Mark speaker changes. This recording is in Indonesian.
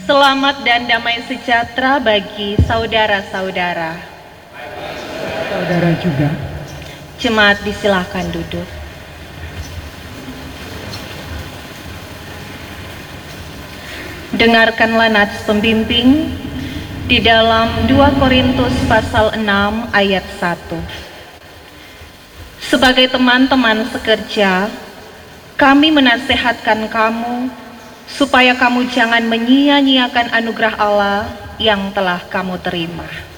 Speaker 1: Selamat dan damai sejahtera bagi saudara-saudara.
Speaker 2: Saudara juga.
Speaker 1: Jemaat disilahkan duduk. Dengarkanlah nats pembimbing di dalam 2 Korintus pasal 6 ayat 1. Sebagai teman-teman sekerja, kami menasehatkan kamu supaya kamu jangan menyia-nyiakan anugerah Allah yang telah kamu terima.